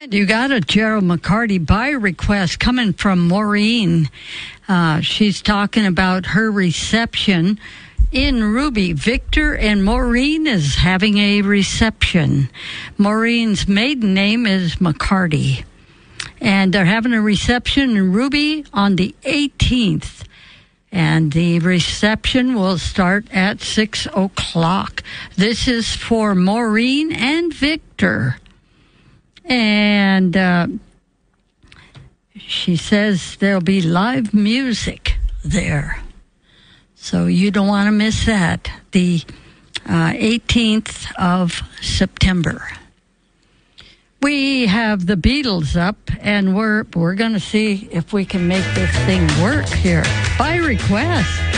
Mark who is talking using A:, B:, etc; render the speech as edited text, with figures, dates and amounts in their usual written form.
A: You got a Gerald McCarty by request coming from Maureen. She's talking about her reception in Ruby. Victor and Maureen is having a reception. Maureen's maiden name is McCarty. And they're having a reception in Ruby on the 18th. And the reception will start at 6 o'clock. This is for Maureen and Victor. And she says there'll be live music there. So you don't want to miss that. The 18th of September. We have the Beatles up, and we're going to see if we can make this thing work here. By request.